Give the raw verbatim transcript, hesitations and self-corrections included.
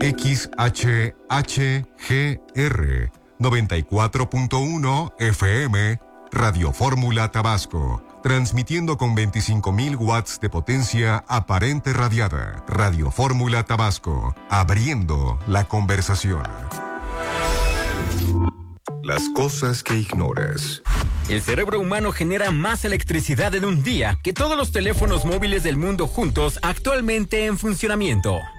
X H H G R noventa y cuatro punto uno F M, Radio Fórmula Tabasco, transmitiendo con veinticinco mil watts de potencia aparente radiada. Radio Fórmula Tabasco, abriendo la conversación. Las cosas que ignoras. El cerebro humano genera más electricidad en un día que todos los teléfonos móviles del mundo juntos actualmente en funcionamiento.